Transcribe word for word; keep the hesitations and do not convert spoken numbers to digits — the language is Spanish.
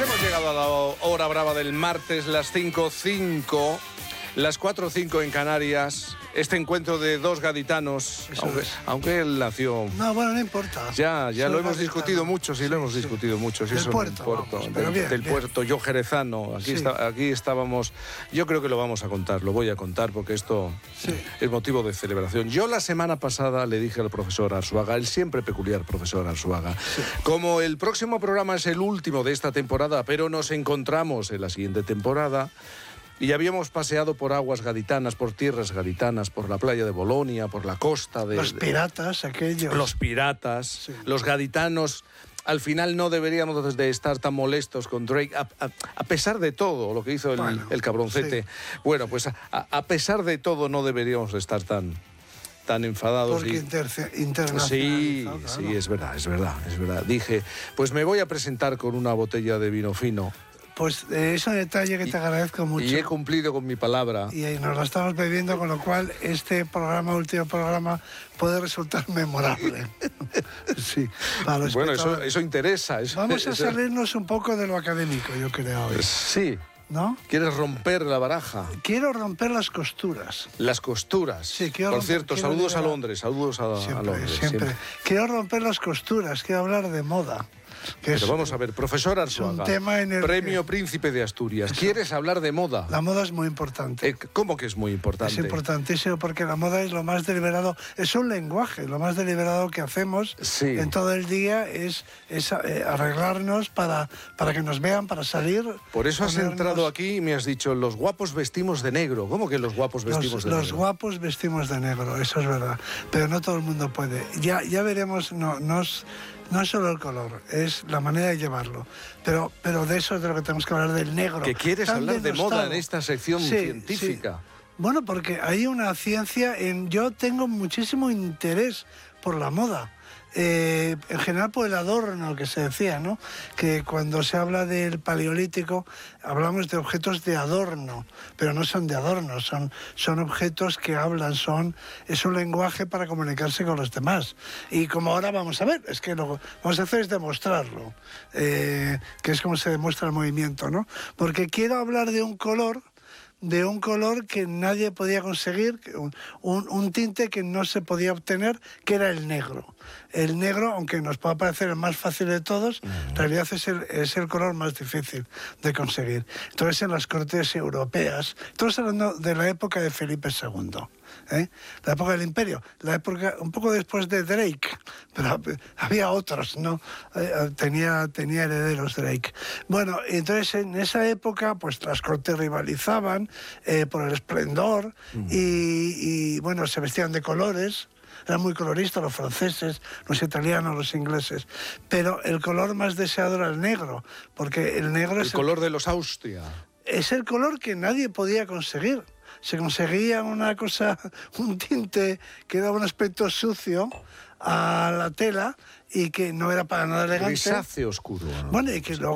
hemos llegado a la hora brava del martes, las cinco cinco, las cuatro cinco en Canarias. Este encuentro de dos gaditanos, aunque, aunque él nació... No, bueno, no importa. Ya, ya Soy lo hemos gaditano. discutido mucho, sí, sí lo hemos sí. discutido mucho. Sí, del eso puerto, del puerto, vamos, del, bien, del bien. puerto, yo jerezano. Aquí, Sí. está, aquí estábamos... Yo creo que lo vamos a contar, lo voy a contar porque esto Sí. es motivo de celebración. Yo la semana pasada le dije al profesor Arzuaga, el siempre peculiar profesor Arzuaga, Sí. como el próximo programa es el último de esta temporada, pero nos encontramos en la siguiente temporada... Y ya habíamos paseado por aguas gaditanas, por tierras gaditanas, por la playa de Bolonia, por la costa de... Los piratas, aquellos. Los piratas, Sí. los gaditanos. Al final no deberíamos de estar tan molestos con Drake, a, a, a pesar de todo lo que hizo el, Bueno, el cabroncete. sí. Bueno, pues a, a pesar de todo no deberíamos de estar tan, tan enfadados. Porque y... interce- Sí, internacionalizado, claro. sí, es verdad, es verdad, es verdad. Dije, pues me voy a presentar con una botella de vino fino. Pues eh, ese detalle que te agradezco mucho. Y he cumplido con mi palabra. Y ahí nos lo estamos bebiendo, con lo cual este programa, último programa, puede resultar memorable. Sí, para los Bueno, eso, espectadores. eso interesa. Eso, Vamos a eso- salirnos un poco de lo académico, yo creo hoy, Sí. ¿no? ¿Quieres romper la baraja? Quiero romper las costuras. Las costuras. Sí, quiero Por romper- cierto, quiero saludos a llegar- Londres, saludos a, a Siempre, Londres. siempre, Quiero romper las costuras, quiero hablar de moda. Que Pero es- vamos a ver, profesor un Arzuaga, tema en el Premio que- Príncipe de Asturias. ¿Quieres hablar de moda? La moda es muy importante. Eh, ¿Cómo que es muy importante? Es importantísimo porque la moda es lo más deliberado, es un lenguaje, lo más deliberado que hacemos Sí. en todo el día es, es eh, arreglarnos para, para que nos vean, para salir. Por eso has ponernos- entrado aquí y me has dicho, los guapos vestimos de negro. ¿Cómo que los guapos vestimos Los, de los negro? guapos vestimos de negro, eso es verdad, pero no todo el mundo puede. Ya, ya veremos, no, no, es, no es solo el color, es la manera de llevarlo. Pero, pero de eso es de lo que tenemos que hablar, del negro. Que quieres tan hablar de moda denostado. en esta sección Sí, científica. sí. Bueno, porque hay una ciencia en... Yo tengo muchísimo interés por la moda. Eh, en general por el adorno, que se decía, ¿no? Que cuando se habla del paleolítico hablamos de objetos de adorno, pero no son de adorno, son, son objetos que hablan, son, es un lenguaje para comunicarse con los demás. Y como ahora vamos a ver, es que lo que vamos a hacer es demostrarlo, eh, que es como se demuestra el movimiento, ¿no? Porque quiero hablar de un color de un color que nadie podía conseguir, un, un, un tinte que no se podía obtener, que era el negro. El negro, aunque nos pueda parecer el más fácil de todos, en realidad es el, es el color más difícil de conseguir. Entonces, en las cortes europeas, estamos hablando de la época de Felipe segundo, ¿eh? La época del Imperio, la época un poco después de Drake, pero había otros, ¿no? Eh, tenía, tenía herederos Drake. Bueno, entonces en esa época, pues las cortes rivalizaban eh, por el esplendor mm. y, y, bueno, se vestían de colores. Eran muy coloristas los franceses, los italianos, los ingleses. Pero el color más deseado era el negro, porque el negro El es color el, de los Austria. Es el color que nadie podía conseguir. Se conseguía una cosa, un tinte que daba un aspecto sucio a la tela y que no era para nada elegante. Grisáceo oscuro, ¿no? Bueno, y que luego